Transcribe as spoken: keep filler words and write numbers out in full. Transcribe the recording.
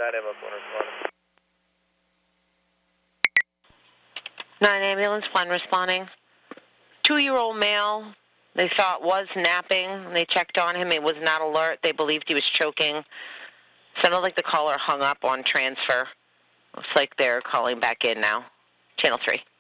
nine ambulance one responding. nine ambulance one responding. Two-year-old male, they thought was napping. They checked on him. He was not alert. They believed he was choking. Sounded like the caller hung up on transfer. Looks like they're calling back in now. Channel three.